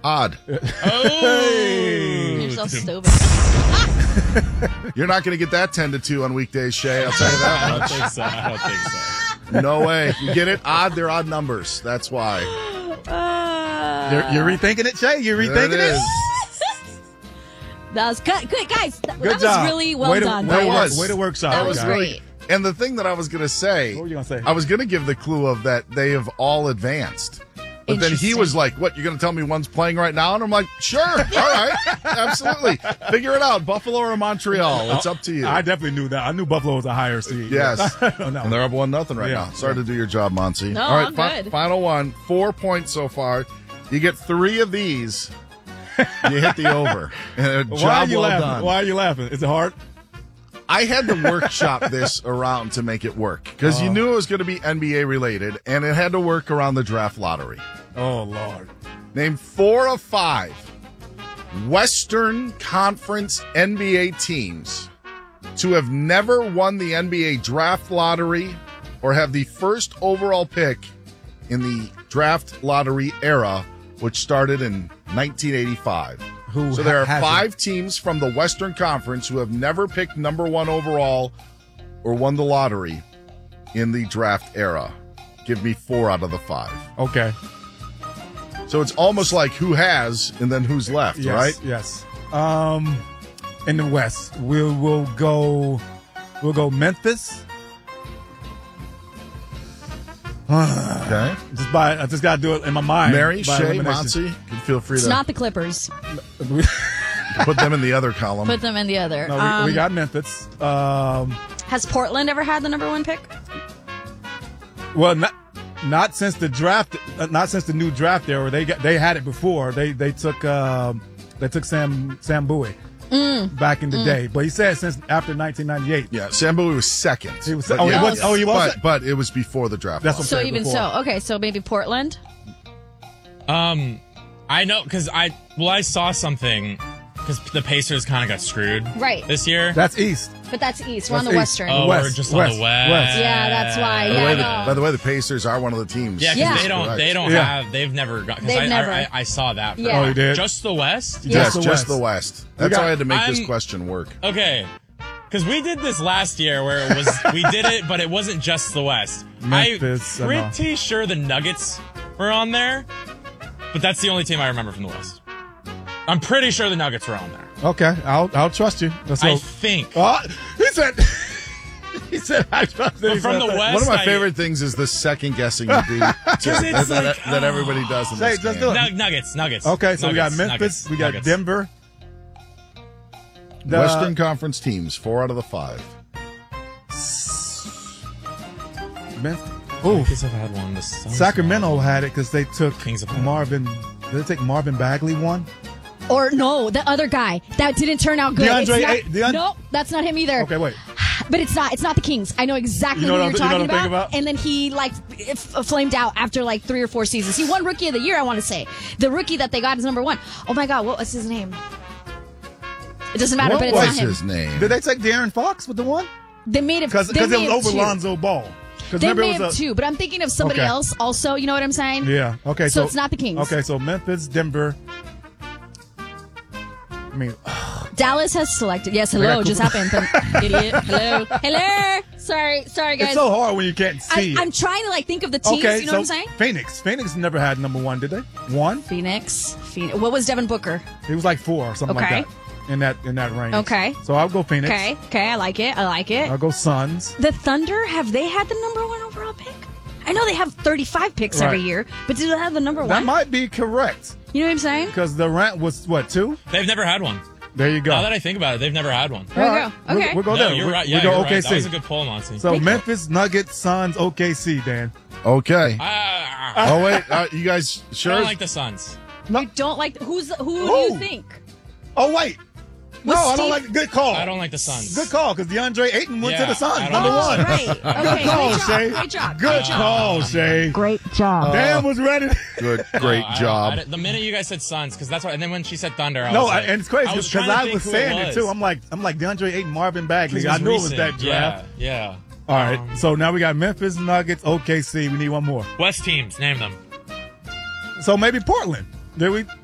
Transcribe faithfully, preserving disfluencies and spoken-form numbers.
Odd. Oh, You're so stupid. You're not going to get that ten to two on weekdays, Shay. I'll tell you that I don't much. think so. I don't think so. No way. You get it? Odd. They're odd numbers. That's why. Uh, You're, you're rethinking it, Shay? You're There rethinking it it? is. that was good. Good, guys. That, Good that job. was really well way to, done. Way, to That work, was. way to workshop. That was guys. great. And the thing that I was going to say, What were you gonna say? I was going to give the clue of that they have all advanced. But then he Interesting. was like, what, you're going to tell me one's playing right now? And I'm like, sure. All right. Absolutely. Figure it out. Buffalo or Montreal. It's up to you. I definitely knew that. I knew Buffalo was a higher seed. Yes. Oh, no. And they're up one nothing right Yeah. now. Sorry to do your job, Monty. No, All right, I'm fi- good. final one. Four points so far. You get three of these. You hit the over. And a Why are job you well laughing? done. Why are you laughing? Is it hard? I had to workshop this around to make it work because you knew it was going to be N B A related, and it had to work around the draft lottery. Oh, Lord. Name four of five Western Conference N B A teams to have never won the N B A draft lottery or have the first overall pick in the draft lottery era, which started in nineteen eighty-five. Who so there ha- are hasn't? five teams from the Western Conference who have never picked number one overall or won the lottery in the draft era. Give me four out of the five. Okay. So it's almost like who has and then who's left, Yes, right? Yes. Um, in the West, we'll we'll go we'll go Memphis. Okay. Just by I just gotta do it in my mind. Mary, by Shay, elimination. Monty, can feel free It's to not the Clippers. put them in the other column. Put them in the other. No, we, Um, we got Memphis. Um, has Portland ever had the number one pick? well, not not since the draft, uh, not since the new draft era. They got they had it before. They they took um, they took Sam Sam Bowie Mm. back in the day. But he said since after nineteen ninety-eight. Yeah, Sam Bowie was second. He was- But oh, he yeah, was- oh, he was But, but it was before the draft. That's lottery. what So saying even before. so, okay. So maybe Portland. Um, I know because I well I saw something because the Pacers kind of got screwed Right. this year. That's East. But that's East. We're on the That's East. Western. oh, West, we're just West, on the West. West. Yeah, that's why. By the, Yeah, way, I the, know. by the way, the Pacers are one of the teams. Yeah, because Yeah. they don't. Correct. They don't Yeah. have. They've never got. 'cause They've I, never. I, I saw that. For Yeah. Oh, you did? Just the West. Yeah. Yes, the just West. the West. We That's got- why I had to make this I'm- question work. Okay. Because we did this last year where it was we did it, but it wasn't just the West. Memphis, I'm I know. pretty sure the Nuggets were on there, but that's the only team I remember from the West. I'm pretty sure the Nuggets were on there. Okay, I'll I'll trust you. Let's I go. think. Oh, he said. He said I trust you. But He from said the that. West, One of my I- favorite things is the second guessing you do to, that, it's that, like, that everybody does in Say, this just game. do it. Nu- Nuggets, Nuggets. Okay, so we got Nuggets, Memphis, Nuggets, we got Nuggets. Denver. The- Western Conference teams, four out of the five. Memphis. Ooh, Nuggets have had one. The Suns Sacramento won. had it because they took Kings of Pop. Marvin. Did they take Marvin Bagley one? Or no, the other guy that didn't turn out good. DeAndre It's not, A- DeAndre- nope, that's not him either. Okay, wait. But it's not. It's not the Kings. I know exactly You know who what you're I'm- you know talking what I'm about. thinking about? And then he like f- flamed out after like three or four seasons. He won Rookie of the Year. I want to say the rookie that they got is number one. Oh my God, what was his name? It doesn't matter, What but it's was not him. his name? Did they take De'Aaron Fox with the one? They made it Because they it may was have over two. Lonzo Ball. 'Cause They remember it may have was a- two, but I'm thinking of somebody Okay. else. Also, you know what I'm saying? Yeah. Okay. So So, it's not the Kings. Okay. So Memphis, Denver. I mean, Dallas has selected. Yes, hello, got just Cooper- happened. Idiot. Hello, hello. Sorry, sorry, guys. it's so hard when you can't I, see. I'm trying to like think of the teams. okay. you know so what I'm saying? Phoenix. Phoenix never had number one, did they? One. Phoenix. Phoenix. What was Devin Booker? It was like four or something Okay. like that. In that in that range. Okay. So I'll go Phoenix. Okay, okay, I like it. I like it. I'll go Suns. The Thunder, have they had the number one overall pick? I know they have thirty-five picks every Right. year, but do they have the number That one? might be correct You know what I'm saying? because the rent was what two? They've never had one. There you go. Now that I think about it, they've never had one. There we All go. right. We'll- Okay. We'll, go no, there. you're we right. Yeah, we go you're O right. K C. That was a good poll, Monty. So Memphis, Nuggets, Suns, O K C, Dan. Okay. Ah, Oh, wait. Uh, you guys I sure? don't like the Suns. You don't like who's who do Who? you think? Oh wait. No, Was I don't Steve- like. Good call. I don't like the Suns. Good call because DeAndre Ayton went Yeah, to the Suns, I don't number like one. the Right. Okay. Good call, Great job. Shay. Great job. Good Great job. call, Shay. Great job. Dan was ready. Good, great No, I- job. I- the minute you guys said Suns, because that's what, and then when she said Thunder, I No, was I, like, and it's crazy I was because trying to I think was who saying it, was. too. I'm like, I'm like DeAndre Ayton, Marvin Bagley. 'Cause it I was knew it was recent. that draft. Yeah, yeah. All right, Um, so now we got Memphis, Nuggets, O K C. We need one more. West teams, name them. So maybe Portland. Did we?